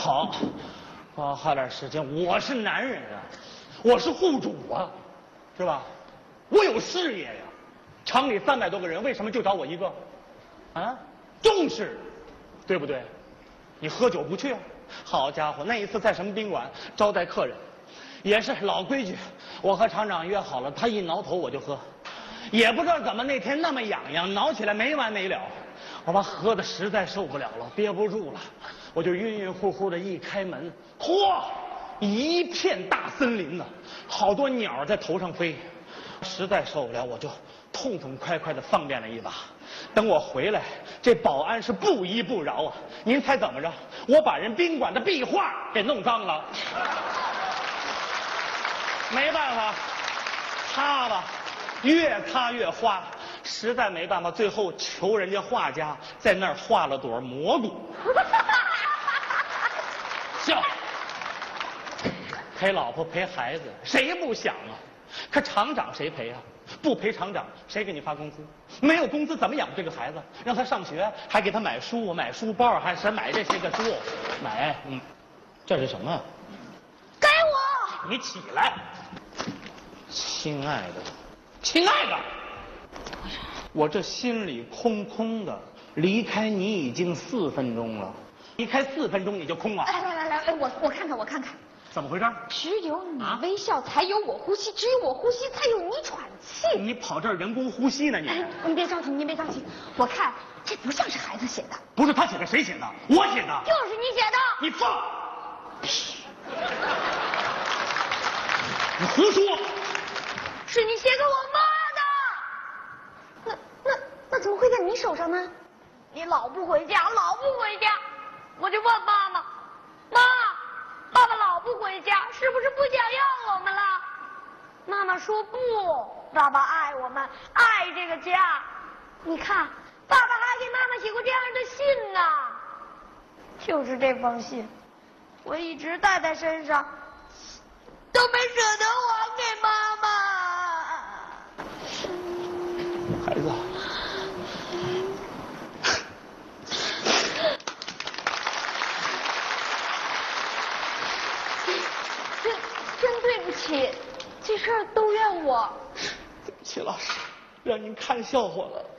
好，花点时间。我是男人啊，我是户主啊，是吧？我有事业呀。厂里300多个人，为什么就找我一个？啊，重视，对不对？你喝酒不去啊？好家伙，那一次在什么宾馆招待客人，也是老规矩。我和厂长约好了，他一挠头我就喝，也不知道怎么那天那么痒痒，挠起来没完没了。我把喝的实在受不了了，憋不住了，我就晕晕乎乎的一开门，嚯，一片大森林呢，好多鸟在头上飞，实在受不了，我就痛痛快快的放便了一把。等我回来，这保安是不依不饶啊！您猜怎么着？我把人宾馆的壁画给弄脏了。没办法，擦吧，越擦越花，实在没办法，最后求人家画家在那儿画了朵蘑菇。笑，陪老婆陪孩子，谁不想啊？可厂长谁陪啊？不陪厂长，谁给你发工资？没有工资怎么养这个孩子？让他上学，还给他买书、买书包，还是买这些个书，买。这是什么？ 给我！ 你起来，亲爱的，亲爱的，我这心里空空的，离开你已经4分钟了，离开4分钟你就空了。 来，我看看，我看看。 怎么回事？ 只有你微笑，才有我呼吸；只有我呼吸，才有你喘气。 你跑这儿人工呼吸呢？ 您别着急，您别着急。我看这不像是孩子写的。 不是他写的，谁写的？我写的。 就是你写的。 你放屁！你胡说！ 是你写给我妈的。那怎么会在你手上呢？你老不回家，老不回家，我就问妈妈，爸爸老不回家，是不是不想要我们了？妈妈说不，爸爸爱我们，爱这个家。你看，爸爸还给妈妈写过这样的信呢。就是这封信，我一直带在身上，都没舍得还给妈妈。 孩子。 真对不起，这事儿都怨我。 对不起，老师，让您看笑话了。